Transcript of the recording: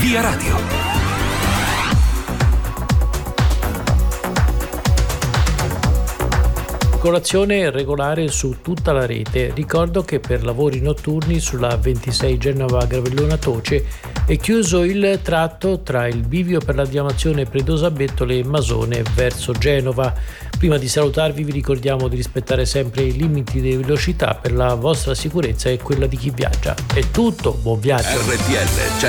Via Radio. Circolazione regolare su tutta la rete. Ricordo che per lavori notturni sulla 26 Genova-Gravellona-Toce è chiuso il tratto tra il bivio per la diramazione Predosa-Bettole e Masone verso Genova. Prima di salutarvi vi ricordiamo di rispettare sempre i limiti di velocità per la vostra sicurezza e quella di chi viaggia. È tutto, buon viaggio. RTL